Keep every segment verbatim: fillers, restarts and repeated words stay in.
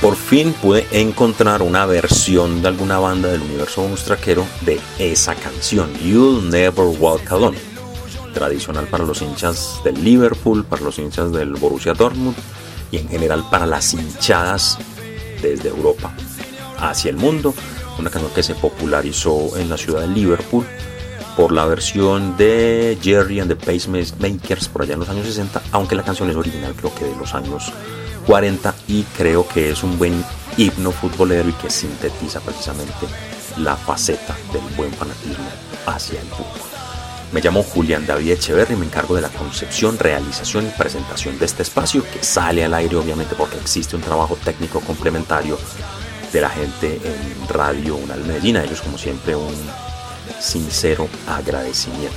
Por fin pude encontrar una versión de alguna banda del universo bonus trackero de esa canción, You'll Never Walk Alone, tradicional para los hinchas del Liverpool, para los hinchas del Borussia Dortmund y en general para las hinchadas desde Europa hacia el mundo. Una canción que se popularizó en la ciudad de Liverpool por la versión de Jerry and the Pacemakers por allá en los años sesenta, aunque la canción es original, creo que de los años cuarenta, y creo que es un buen himno futbolero y que sintetiza precisamente la faceta del buen fanatismo hacia el fútbol. Me llamo Julián David Echeverri y me encargo de la concepción, realización y presentación de este espacio, que sale al aire obviamente porque existe un trabajo técnico complementario de la gente en Radio Unal Medellín. A ellos, como siempre, un sincero agradecimiento.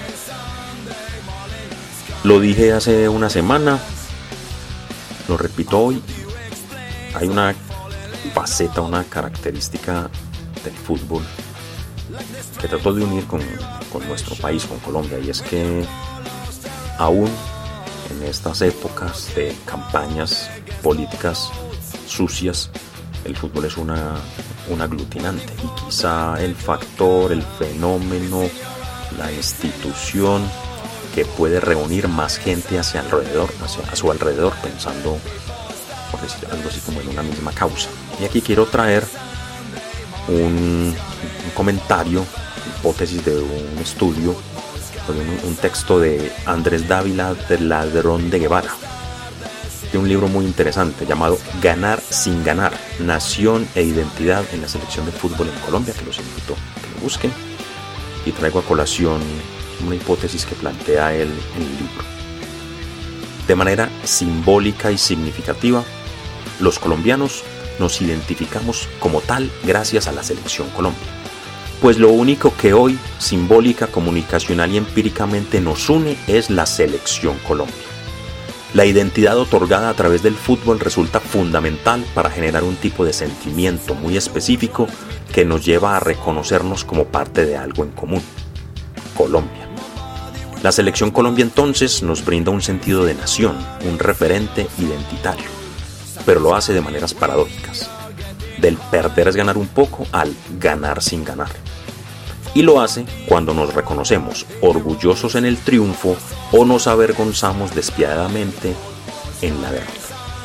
Lo dije hace una semana, lo repito hoy, hay una faceta, una característica del fútbol que trato de unir con, con nuestro país, con Colombia, y es que aún en estas épocas de campañas políticas sucias, el fútbol es una, un aglutinante, y quizá el factor, el fenómeno, la institución que puede reunir más gente hacia alrededor, hacia, a su alrededor, pensando, por decir algo así, como en una misma causa. Y aquí quiero traer un, un comentario, hipótesis de un estudio, un, un texto de Andrés Dávila del Ladrón de Guevara, de un libro muy interesante llamado Ganar sin ganar, nación e identidad en la selección de fútbol en Colombia, que los invito a que lo busquen, y traigo a colación una hipótesis que plantea él en el libro. De manera simbólica y significativa, los colombianos nos identificamos como tal gracias a la Selección Colombia, pues lo único que hoy, simbólica, comunicacional y empíricamente nos une es la Selección Colombia. La identidad otorgada a través del fútbol resulta fundamental para generar un tipo de sentimiento muy específico que nos lleva a reconocernos como parte de algo en común: Colombia. La Selección Colombia entonces nos brinda un sentido de nación, un referente identitario, pero lo hace de maneras paradójicas. Del perder es ganar un poco al ganar sin ganar. Y lo hace cuando nos reconocemos orgullosos en el triunfo o nos avergonzamos despiadadamente en la derrota.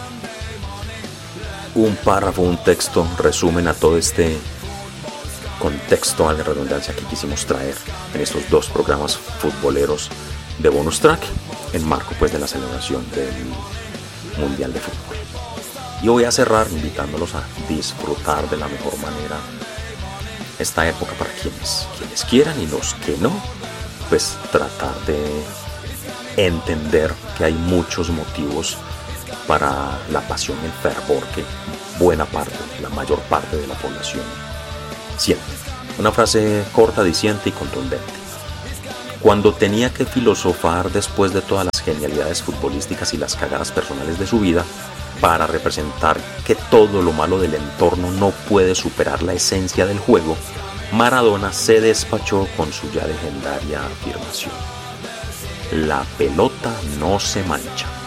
Un párrafo, un texto resumen a todo este contexto, a la redundancia, que quisimos traer en estos dos programas futboleros de bonus track en marco pues de la celebración del Mundial de Fútbol. Y voy a cerrar invitándolos a disfrutar de la mejor manera esta época para quienes, quienes quieran, y los que no, pues tratar de entender que hay muchos motivos para la pasión y el fervor que buena parte, la mayor parte de la población siente. Una frase corta, diciente y contundente. Cuando tenía que filosofar después de todas las genialidades futbolísticas y las cagadas personales de su vida, para representar que todo lo malo del entorno no puede superar la esencia del juego, Maradona se despachó con su ya legendaria afirmación: la pelota no se mancha.